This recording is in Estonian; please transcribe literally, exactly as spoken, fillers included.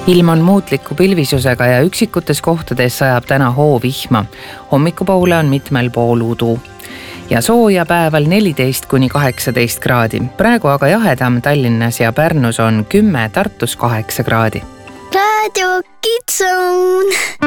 ilm on muutliku pilvisusega ja üksikutes kohtades sajab täna hoovihma. Hommikupoole on mitmel pool udu. Ja sooja päeval neliteist kuni kaheksateist kraadi. Praegu aga jahedam Tallinnas ja Pärnus on kümme, Tartus kaheksa kraadi. Radio Kids Zone.